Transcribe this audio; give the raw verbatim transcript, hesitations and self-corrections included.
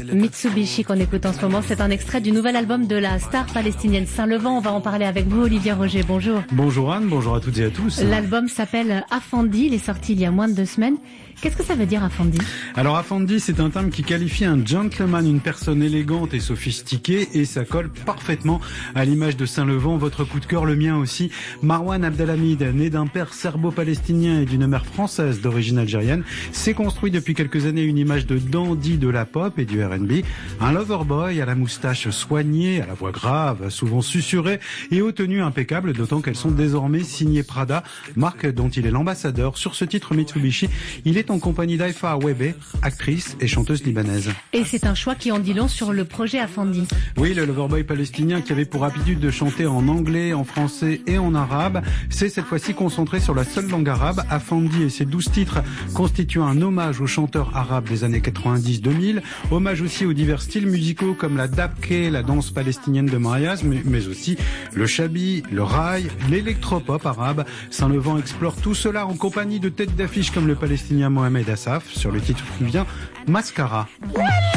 Mitsubishi qu'on écoute en ce moment, c'est un extrait du nouvel album de la star palestinienne Saint-Levant. On va en parler avec vous, Olivier Roger. Bonjour. Bonjour Anne, bonjour à toutes et à tous. L'album s'appelle Afandi, il est sorti il y a moins de deux semaines. Qu'est-ce que ça veut dire Afandi? Alors Afandi, c'est un terme qui qualifie un gentleman, une personne élégante et sophistiquée, et ça colle parfaitement à l'image de Saint-Levant, votre coup de cœur, le mien aussi. Marwan Abdelhamid, né d'un père serbo-palestinien et d'une mère française d'origine algérienne, s'est construit depuis quelques années une image de dandy de la pop et du R and B. Un loverboy à la moustache soignée, à la voix grave, souvent susurrée et aux tenues impeccables, d'autant qu'elles sont désormais signées Prada, marque dont il est l'ambassadeur. Sur ce titre Mitsubishi, il est en compagnie d'Aifa Awebe, actrice et chanteuse libanaise. Et c'est un choix qui en dit long sur le projet Afandi. Oui, le loverboy palestinien qui avait pour habitude de chanter en anglais, en français et en arabe, s'est cette fois-ci concentré sur la seule langue arabe. Afandi et ses douze titres constituent un hommage aux chanteurs arabes des années quatre-vingt-dix deux mille, hommage aussi aux divers styles musicaux comme la dabke, la danse palestinienne de mariage, mais, mais aussi le shabi, le raï, l'électropop arabe. Saint-Levant explore tout cela en compagnie de têtes d'affiche comme le palestinien Mohamed Assaf sur le titre qui vient Mascara. Voilà.